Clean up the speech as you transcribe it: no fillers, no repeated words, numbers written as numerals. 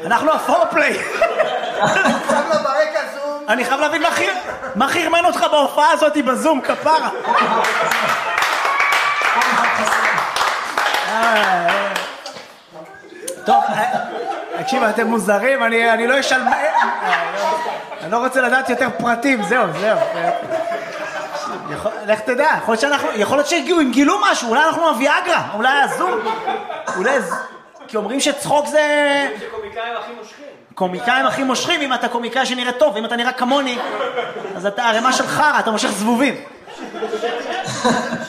אנחנו הפורפליי. עכשיו לא ברקע זום. אני חייב להבין מה חרמן אותך בהופעה הזאת בזום, כפרה. טוב, תקשיב, אתם מוזרים, אני לא אשאל... אני לא רוצה לדעת יותר פרטים, זהו. לך תדע, יכול להיות שהם גילו משהו, אולי אנחנו אביאגרה, אולי הזום, כי אומרים שצחוק זה... קומיקאים הכי מושכים. קומיקאים הכי מושכים, אם אתה קומיקאי שנראה טוב, ואם אתה נראה כמוני, אז אתה הרמה של חרא, אתה מושך זבובים.